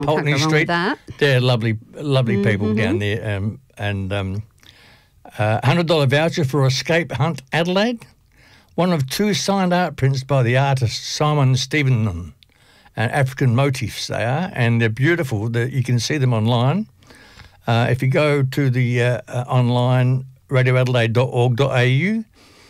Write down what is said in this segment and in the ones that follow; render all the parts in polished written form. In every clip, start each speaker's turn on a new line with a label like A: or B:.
A: Pulteney Street. They're lovely people down there. $100 voucher for Escape Hunt Adelaide. One of 2 signed art prints by the artist Simon Stevenson. African motifs they are, and they're beautiful. You can see them online. If you go to the online radioadelaide.org.au,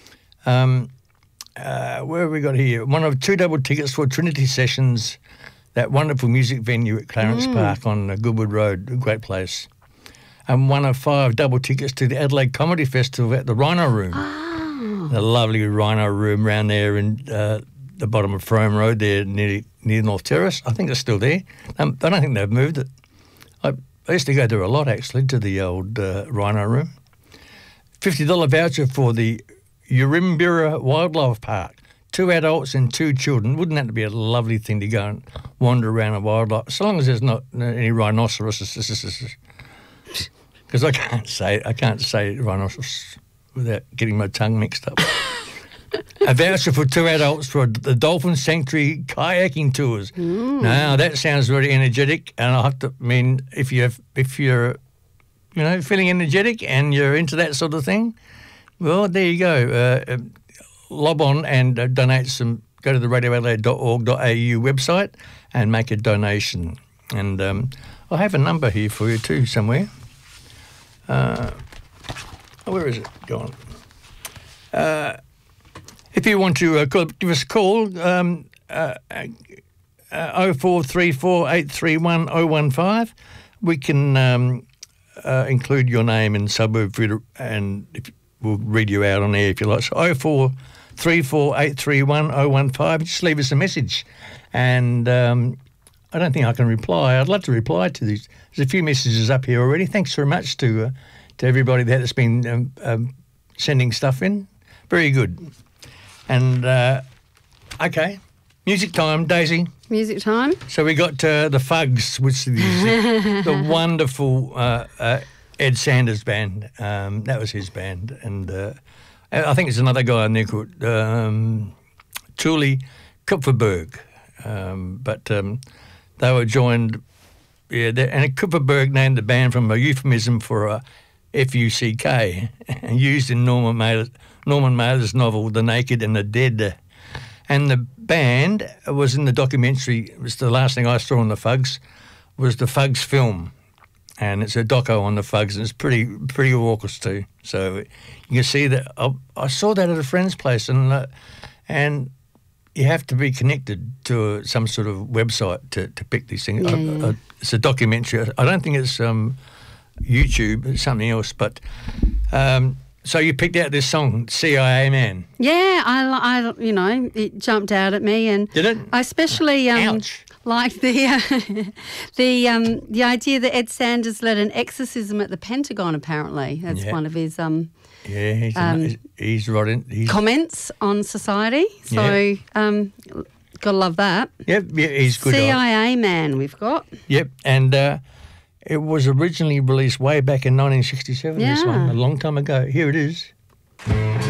A: where have we got here? One of 2 double tickets for Trinity Sessions, that wonderful music venue at Clarence Park on Goodwood Road, a great place. And one of 5 double tickets to the Adelaide Comedy Festival at the Rhino Room. The lovely Rhino Room round there in the bottom of Frome Road there near North Terrace. I think it's still there. I don't think they've moved it. I used to go there a lot, actually, to the old Rhino Room. $50 voucher for the Urimbira Wildlife Park. 2 adults and 2 children. Wouldn't that be a lovely thing to go and wander around a wildlife? So long as there's not any rhinoceroses. Because I can't say rhinoceros without getting my tongue mixed up. A voucher for 2 adults for the Dolphin Sanctuary kayaking tours. Now that sounds very energetic, and if you're feeling energetic and you're into that sort of thing, well, there you go. Log on and donate some. Go to the radioadelaide.org.au website and make a donation. And I have a number here for you too somewhere. Where is it? Go on. If you want to give us a call, 0434 831 015. We can include your name and suburb for you, and we'll read you out on air if you like. So 0434 831 015. Just leave us a message. And I don't think I can reply. I'd love to reply to these. There's a few messages up here already. Thanks very much to everybody that's been sending stuff in. Very good. And, okay, music time, Daisy.
B: Music time.
A: So we got the Fugs, which is the wonderful Ed Sanders band. That was his band. And I think there's another guy in there called Thule Kupferberg. But they were joined, and Kupferberg named the band from a euphemism for a F-U-C-K, used in Norman Mailer's novel The Naked and the Dead. And the band was in the documentary. It was the last thing I saw on the Fugs, was the Fugs film. And it's a doco on the Fugs, and it's pretty raucous too. So you can see that. I saw that at a friend's place, and you have to be connected to some sort of website to pick these things.
B: Yeah.
A: It's a documentary. I don't think it's YouTube, it's something else. But so you picked out this song, CIA Man.
B: Yeah, I it jumped out at me, and
A: did it?
B: I especially
A: Ouch.
B: like the idea that Ed Sanders led an exorcism at the Pentagon. Apparently, that's one of his
A: he's right in.
B: Comments on society. So gotta love that.
A: Yep, yeah, he's good.
B: CIA Man, we've got.
A: Yep, and it was originally released way back in 1967.
B: Yeah.
A: This one, a long time ago. Here it is.